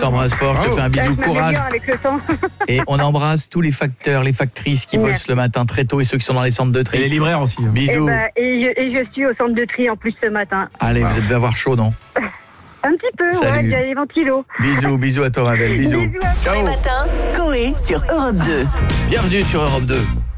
t'embrasse fort, je te fais un bisou, courage. Bien avec le temps. Et on embrasse tous les facteurs, les factrices qui bossent le matin très tôt et ceux qui sont dans les centres de tri. Et les libraires aussi. Bisous. Et je suis au centre de tri en plus ce matin. Allez, vous devez avoir chaud, non? Un petit peu, Salut. ouais, il y a les ventilos. Bisous à toi, ma belle, bisous. Bisous à Tous les matins, Coé sur Europe 2. Bienvenue sur Europe 2.